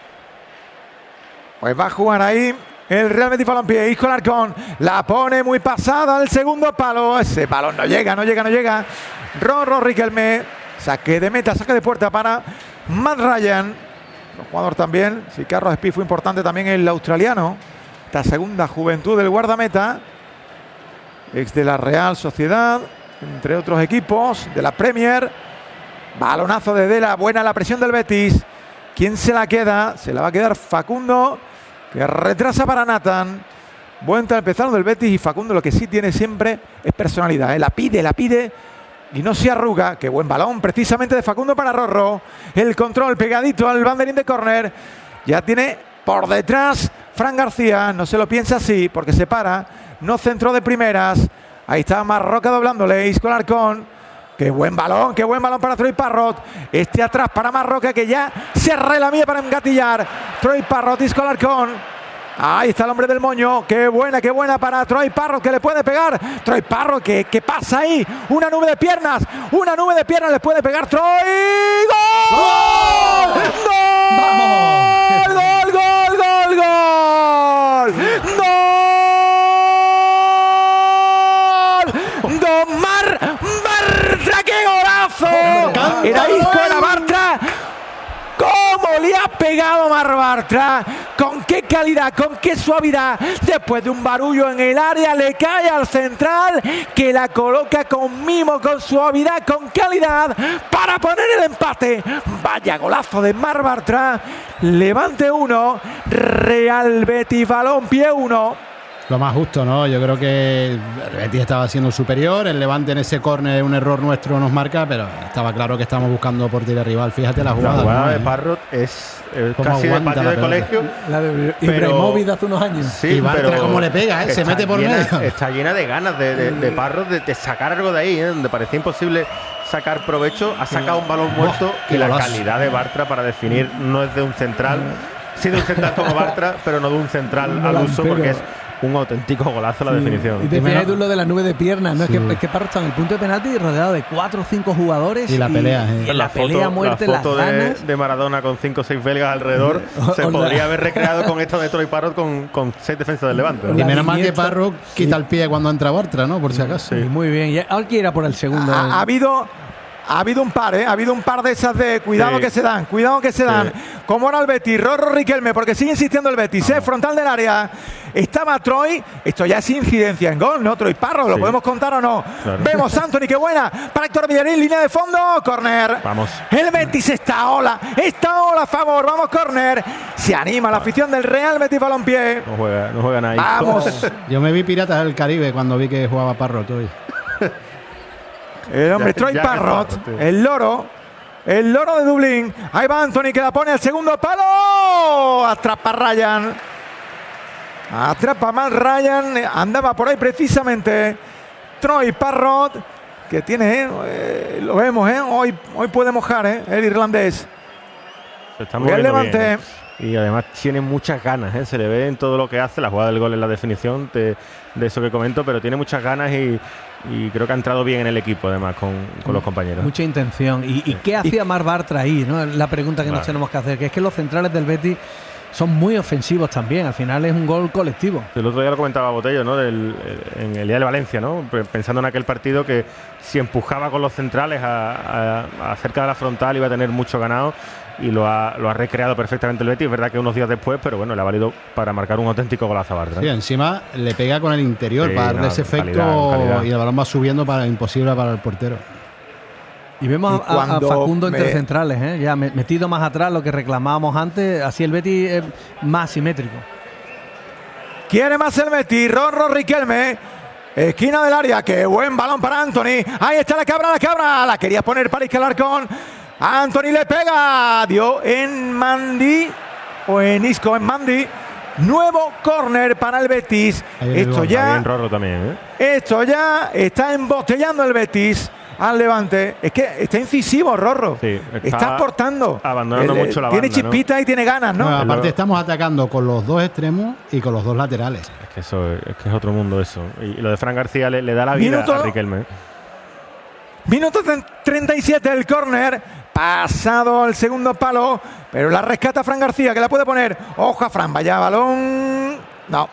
Pues va a jugar ahí el Real Betis Balompié. Isco Alarcón la pone muy pasada al segundo palo. Ese balón no llega, no llega, no llega. Rorro Riquelme. Saque de meta, saque de puerta para Matt Ryan. Un jugador también. Si Carlos Espí fue importante también el australiano. Esta segunda juventud del guardameta. Ex de la Real Sociedad. Entre otros equipos de la Premier. Balonazo de Dela. Buena la presión del Betis. ¿Quién se la queda? Se la va a quedar Facundo. Que retrasa para Nathan. Buen empezar del Betis. Y Facundo lo que sí tiene siempre es personalidad, ¿eh? La pide, la pide. Y no se arruga. Qué buen balón precisamente de Facundo para Rorro. El control pegadito al banderín de córner. Ya tiene por detrás Fran García. No se lo piensa así porque se para. No centró de primeras. Ahí está Marroca doblándole. Isco Alarcón. Qué buen balón. Qué buen balón para Troy Parrott. Este atrás para Marroca que ya se relamía para engatillar. Troy Parrott, Isco Alarcón. Ahí está el hombre del moño. Qué buena, qué buena para Troy Parrott, que le puede pegar. Troy Parrott, ¿qué, qué pasa ahí? Una nube de piernas. Una nube de piernas le puede pegar Troy. ¡Gol! ¡Gol! ¡Gol! ¡Vamos! ¡Gol, gol, gol, gol! ¡Gol! ¡Don Mar Bartra! ¡Qué golazo! Era Isco en la Bartra. ¿Cómo le ha pegado Mar Bartra? ¿Con qué calidad? ¿Con qué suavidad? Después de un barullo en el área le cae al central, que la coloca con mimo, con suavidad, con calidad para poner el empate. Vaya golazo de Mar Bartra. Levante uno, Real Betis Balompié uno. Lo más justo, ¿no? Yo creo que el Betis estaba siendo superior. El Levante en ese córner, un error nuestro nos marca, pero estaba claro que estamos buscando portería rival. Fíjate la jugada. La jugada ¿no? de Parrott es eh, casi de patio de colegio. La de Ibrahimovic de hace unos años. Sí, y Bartra, pero cómo le pega, ¿eh? Se mete por llena, medio. Está llena de ganas de, de, de Parrott de, de sacar algo de ahí, ¿eh? Donde parecía imposible sacar provecho. Ha sacado un balón muerto oh, y la golazo. calidad de Bartra para definir no es de un central. Sí de un central como Bartra, pero no de un central No, al uso, pero... porque es un auténtico golazo la Sí. definición. Y decía Edu lo de la nube de piernas, ¿no? Sí. Es que, es que Parrott está en el punto de penalti rodeado de cuatro o cinco jugadores. Y la pelea, ¿eh? y en la, pelea muerte, la foto las de, ganas. de Maradona con cinco o seis belgas alrededor O- se o la- podría haber recreado con esto de Troy Parrott con, con seis defensas del Levante. La Y menos mal que viñeta. Parro quita el pie cuando entra Bartra, ¿no? Por si acaso. Sí, muy bien. Y ahora quiere ir a por el segundo. Ha, ha habido ha habido un par, ¿eh? Ha habido un par de esas de cuidado Sí. que se dan, cuidado que se dan. Sí. Como ahora el Betis, Rorro Riquelme, porque sigue insistiendo el Betis, ¿eh? Frontal del área. Estaba Troy, esto ya es incidencia en gol, ¿no? Troy Parrott, ¿lo Sí. podemos contar o no? Claro. Vemos Anthony, qué buena, para Héctor Villarreal, línea de fondo, córner. Vamos. El Betis está ola, está ola a favor, vamos córner. Se anima la afición del Real Betis Balompié. No juega, no juegan ahí. Vamos. Yo me vi Piratas del Caribe cuando vi que jugaba Parro hoy. El hombre Ya- Troy ya que Parrott, Parrott, sí. el loro, el loro de Dublín. Ahí va Anthony que la pone al segundo palo. Atrapa Ryan. Atrapa mal Ryan. Andaba por ahí precisamente Troy Parrott, que tiene, eh, lo vemos, eh, hoy, hoy puede mojar eh, el irlandés. Se está Muy bien, moviendo Levante. bien, ¿eh? Y además tiene muchas ganas, ¿eh? Se le ve en todo lo que hace. La jugada del gol en la definición de, de eso que comento, pero tiene muchas ganas y, y creo que ha entrado bien en el equipo, además, con, con los compañeros. Mucha intención. ¿Y, y qué hacía Mar Bartra ahí? ¿No? La pregunta que nos Vale. tenemos que hacer, que es que los centrales del Betis son muy ofensivos también. Al final es un gol colectivo. El otro día lo comentaba Botello, ¿no? Del, en el día de Valencia, ¿no? Pensando en aquel partido que si empujaba con los centrales a, a, a cerca de la frontal iba a tener mucho ganado, y lo ha, lo ha recreado perfectamente el Betis. Es verdad que unos días después, pero bueno, le ha valido para marcar un auténtico golazo a Bartra. Sí, encima le pega con el interior Sí, para darle no, ese efecto calidad, calidad. y el balón va subiendo para imposible para el portero. Y vemos Y a, a cuando Facundo me- entre centrales, ¿eh? Ya me- metido más atrás, lo que reclamábamos antes. Así el Betis es más simétrico. Quiere más el Betis, Rorro Riquelme. Esquina del área, qué buen balón para Anthony. Ahí está la cabra, la cabra. La quería poner para escalar con Anthony, le pega. Dio en Mandy o en Isco, en Mandy. Nuevo córner para el Betis. Ahí viene el Esto gol. Está ya, bien Rorro también, ¿eh? esto ya está embotellando el Betis al Levante. Es que está incisivo, Rorro. Sí, está, está aportando. abandonando Él, mucho la Tiene banda, ¿no? chispita y tiene ganas, ¿no? No, El aparte loro. estamos atacando con los dos extremos y con los dos laterales. Es que eso es, que es otro mundo eso. Y lo de Fran García le, le da la vida Minuto. a Riquelme. ¿eh? Minuto treinta y siete el córner, pasado el segundo palo, pero la rescata Fran García, que la puede poner. Ojo a Fran, vaya balón. No.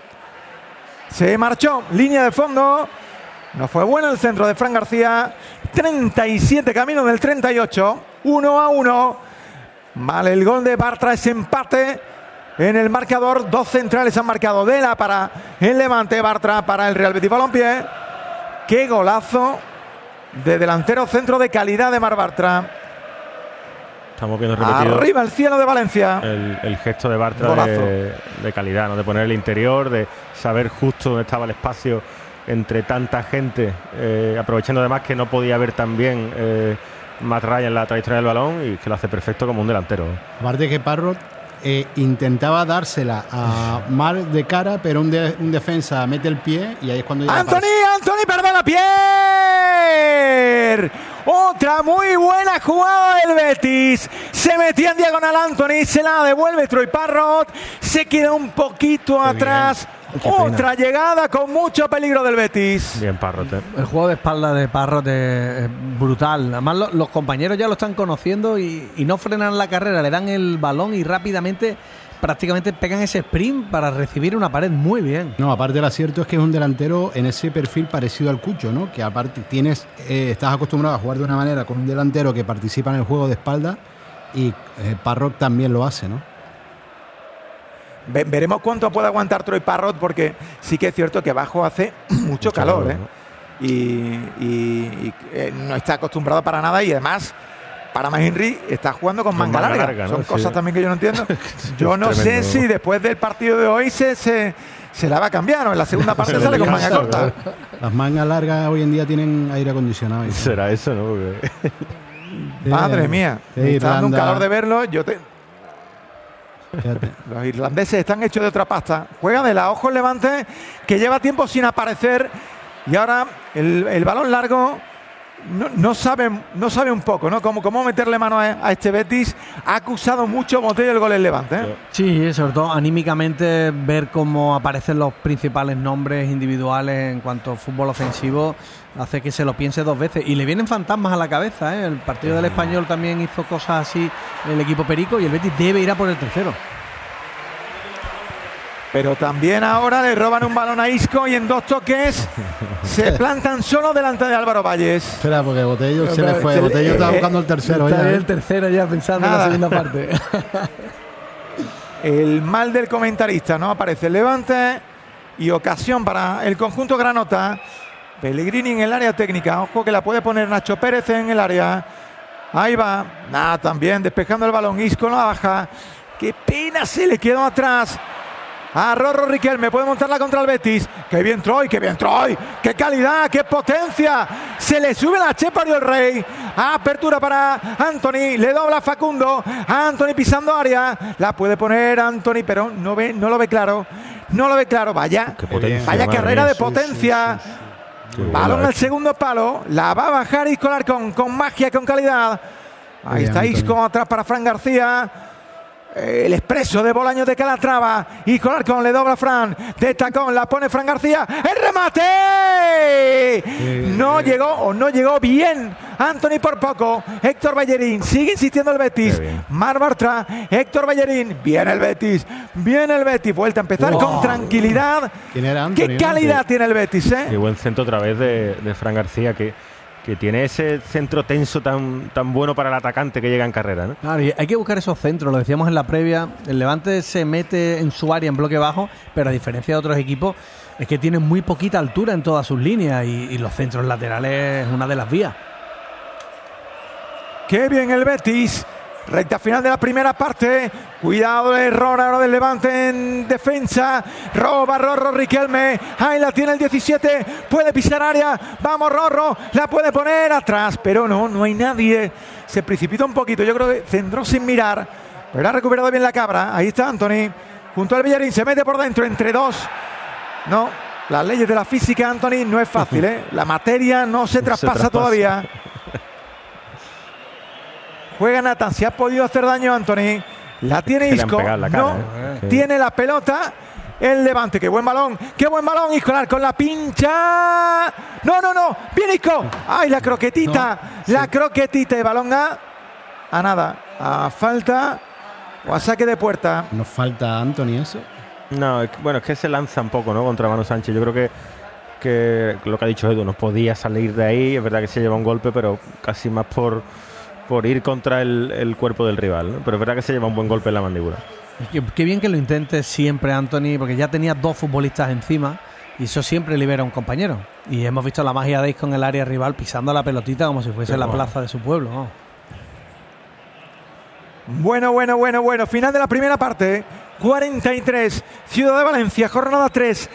Se marchó, línea de fondo. No fue bueno el centro de Fran García. treinta y siete camino del treinta y ocho. uno a uno. Vale el gol de Bartra, ese empate en el marcador. Dos centrales han marcado. Dela para el Levante, Bartra para el Real Betis Balompié. Qué golazo de delantero centro de calidad de Mar Bartra. Estamos viendo repetido Arriba el cielo de Valencia. el, el gesto de Bartra Golazo. de, de calidad, ¿no? De poner el interior, de saber justo dónde estaba el espacio entre tanta gente, eh, aprovechando además que no podía ver tan bien eh, Matt Ryan la trayectoria del balón, y que lo hace perfecto como un delantero. Aparte que Parrot eh, intentaba dársela a Mar de cara, pero un, de- un defensa mete el pie y ahí es cuando llega Anthony, Anthony, perdona, Pierre. Otra muy buena jugada del Betis. Se metía en diagonal Antony, se la devuelve Troy Parrott. Se queda un poquito Qué atrás. Otra llegada con mucho peligro del Betis. Bien, Parrott. ¿eh? El juego de espalda de Parrott es, es brutal. Además, lo, los compañeros ya lo están conociendo y, y no frenan la carrera. Le dan el balón y rápidamente, prácticamente pegan ese sprint para recibir una pared muy bien. No, aparte el acierto es que es un delantero en ese perfil parecido al Cucho, ¿no? Que aparte tienes, eh, estás acostumbrado a jugar de una manera con un delantero que participa en el juego de espalda y eh, Parrott también lo hace, ¿no? Veremos cuánto puede aguantar Troy Parrott, porque sí que es cierto que abajo hace mucho calor, ¿eh? y, y, y eh, no está acostumbrado para nada, y además para Henry está jugando con, con manga, manga larga, larga ¿no? Son sí. cosas también que yo no entiendo. Yo no sé si después del partido de hoy se, se, se la va a cambiar, o en la segunda parte sale con manga corta. Las mangas largas hoy en día tienen aire acondicionado. ¿Será eso, no? Porque... Madre mía, me está dando un calor de verlo. Yo te... Los irlandeses están hechos de otra pasta. Juega de la ojo el Levante, que lleva tiempo sin aparecer, y ahora el, el balón largo no, no sabe no sabe un poco, ¿no? Cómo, cómo meterle mano a, a este Betis. Ha acusado mucho Botello el gol del Levante, ¿eh? Sí, sobre todo anímicamente, ver cómo aparecen los principales nombres individuales en cuanto a fútbol ofensivo hace que se lo piense dos veces, y le vienen fantasmas a la cabeza, ¿eh? El partido del Español también hizo cosas así el equipo perico, y el Betis debe ir a por el tercero. Pero también ahora le roban un balón a Isco y en dos toques se plantan solo delante de Álvaro Valles. Espera, porque Botello Pero, se le fue. Botello está buscando el tercero. Está ya, ¿eh? El tercero ya pensando Nada. en la segunda parte. El mal del comentarista, ¿no? Aparece el Levante y ocasión para el conjunto granota. Pellegrini en el área técnica. Ojo que la puede poner Nacho Pérez en el área. Ahí va. Nada, también despejando el balón. Isco la baja. Qué pena, se le quedó atrás a Rorro Riquelme. Puede montarla contra el Betis. Qué bien Troy, qué bien Troy. Qué calidad, qué potencia. Se le sube la chepa del Rey. Apertura para Antony. Le dobla Facundo. Antony pisando área. La puede poner Antony, pero no ve, no lo ve claro. No lo ve claro. Vaya, vaya carrera de potencia. Sí, sí, sí. Balón al segundo palo. La va a bajar Isco Alarcón con magia, con calidad. Ahí está Isco atrás para Fran García. El expreso de Bolaños de Calatrava. Isco Alarcón le dobla a Fran. De tacón la pone Fran García. ¡El remate! No llegó o no llegó bien Antony por poco. Héctor Bellerín. Sigue insistiendo el Betis. Mar Bartra. Héctor Bellerín. Viene el Betis. Viene el Betis. Vuelta a empezar wow. con tranquilidad. ¿Quién era Antony? Qué calidad ¿no? tiene el Betis, ¿eh? Qué buen centro otra vez de, de Fran García, que, que tiene ese centro tenso tan, tan bueno para el atacante que llega en carrera, ¿no? Claro, y hay que buscar esos centros. Lo decíamos en la previa. El Levante se mete en su área en bloque bajo, pero a diferencia de otros equipos, es que tiene muy poquita altura en todas sus líneas, y, y los centros laterales es una de las vías. Qué bien el Betis. Recta final de la primera parte. Cuidado, el error ahora del Levante en defensa. Roba Rorro Riquelme. Ahí la tiene el diecisiete. Puede pisar área. Vamos, Rorro. La puede poner atrás. Pero no, no hay nadie. Se precipita un poquito. Yo creo que centró sin mirar. Pero ha recuperado bien la cabra. Ahí está Antony. Junto al Bellerín. Se mete por dentro entre dos. No. Las leyes de la física, Antony, no es fácil, ¿eh? La materia no se traspasa, se traspasa. todavía. Juega Nathan, se ha podido hacer daño Antony. La tiene Isco. La cara, no eh. tiene la pelota. El Levante, qué buen balón. Qué buen balón, Isco con la pincha. No, no, no. Bien Isco. Ay, la croquetita. No, la sí. croquetita de balón a, a nada. A falta o a saque de puerta. ¿Nos falta Antony eso? No, bueno, es que se lanza un poco, ¿no? Contra Manu Sánchez. Yo creo que, que lo que ha dicho Edu, nos podía salir de ahí. Es verdad que se lleva un golpe, pero casi más por... por ir contra el, el cuerpo del rival, ¿no? Pero es verdad que se lleva un buen golpe en la mandíbula. Qué, qué bien que lo intente siempre Antony, porque ya tenía dos futbolistas encima y eso siempre libera a un compañero. Y hemos visto la magia de Isco en el área rival pisando la pelotita como si fuese Qué la bueno. plaza de su pueblo, ¿no? Bueno, bueno, bueno, bueno. Final de la primera parte. cuarenta y tres. Ciudad de Valencia, jornada tres.